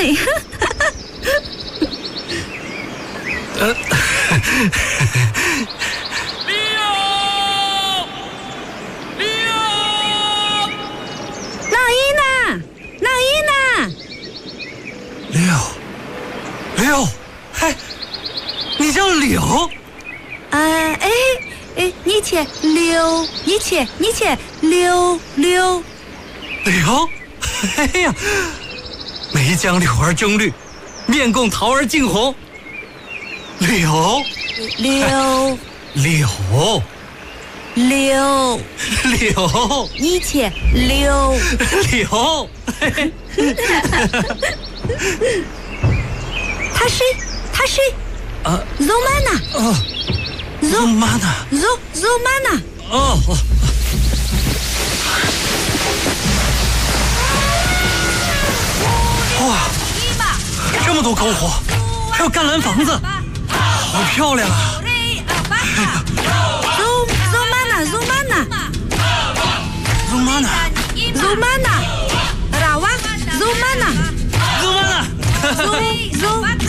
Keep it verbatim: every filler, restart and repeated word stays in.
对。 呃， 利奥，利奥， 老鹰呢？老鹰呢？ 柳，柳，嘿，你叫柳？ 啊，哎哎，你且柳，你且你且柳柳柳，哎呀，眉将柳儿争绿，面共桃儿竞红。柳， 柳柳， 柳， 柳， 你且柳柳， 他谁？他谁？ 啊 ，Romana， 哦 ，Romana， Ro Romana， 哦。哇，这么多篝火，还有甘蓝房子，好漂亮啊 Romana Romana ！Romana， Romana